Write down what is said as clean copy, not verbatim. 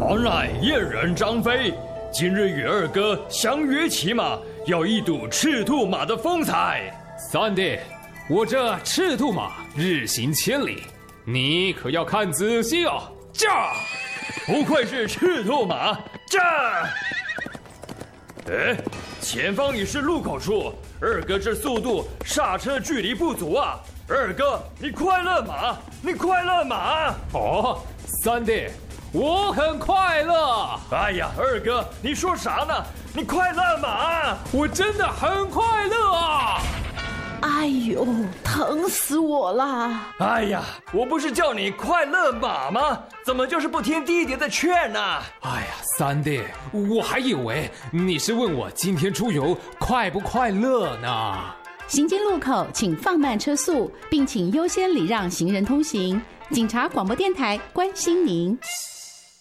我乃燕人张飞，今日与二哥相约骑马，要一睹赤兔马的风采。 三弟，我这赤兔马日行千里，你可要看仔细哦。 驾！不愧是赤兔马，驾！哎，前方已是路口处，二哥这速度刹车距离不足啊！二哥，你快乐马，你快乐马！ 哦，三弟，我很快乐。 哎呀，二哥，你说啥呢？你快乐马！ 我真的很快乐啊！ 哎呦，疼死我了！ 哎呀，我不是叫你快乐马吗？怎么就是不听弟弟的劝呢？ 哎呀，三弟，我还以为你是问我今天出游快不快乐呢。 行经路口请放慢车速，并请优先礼让行人通行。警察广播电台关心您。